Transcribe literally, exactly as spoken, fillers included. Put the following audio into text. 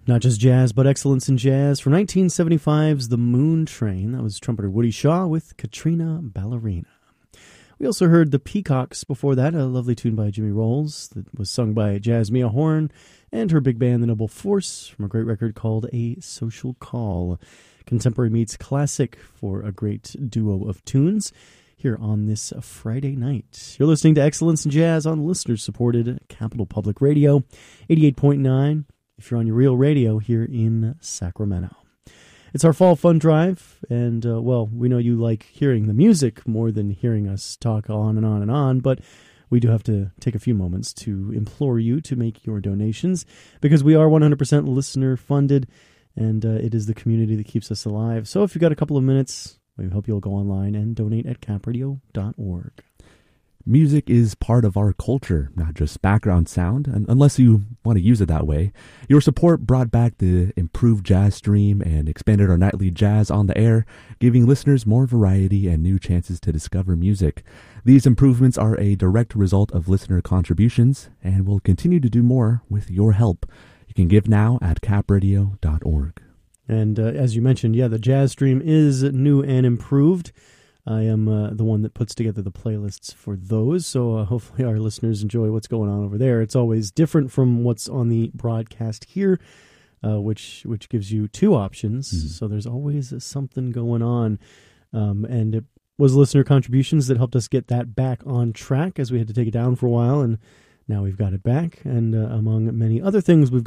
Not just jazz, but excellence in jazz. From nineteen seventy-five's The Moon Train, that was trumpeter Woody Shaw with Katrina Ballerina. We also heard The Peacocks before that, a lovely tune by Jimmy Rolls that was sung by Jasmia Horn and her big band, The Noble Force, from a great record called A Social Call. Contemporary meets classic for a great duo of tunes here on this Friday night. You're listening to Excellence in Jazz on listener-supported Capital Public Radio, eighty-eight point nine. If you're on your real radio here in Sacramento. It's our fall fun drive, and, uh, well, we know you like hearing the music more than hearing us talk on and on and on, but we do have to take a few moments to implore you to make your donations, because we are one hundred percent listener-funded, and uh, it is the community that keeps us alive. So if you've got a couple of minutes, we hope you'll go online and donate at cap radio dot org. Music is part of our culture, not just background sound, and unless you want to use it that way. Your support brought back the improved jazz stream and expanded our nightly jazz on the air, giving listeners more variety and new chances to discover music. These improvements are a direct result of listener contributions, and will continue to do more with your help. You can give now at cap radio dot org. And uh, as you mentioned, yeah, the jazz stream is new and improved. I am uh, the one that puts together the playlists for those, so uh, hopefully our listeners enjoy what's going on over there. It's always different from what's on the broadcast here, uh, which which gives you two options, mm-hmm. so there's always something going on. Um, and it was listener contributions that helped us get that back on track, as we had to take it down for a while, and now we've got it back. And uh, among many other things, we've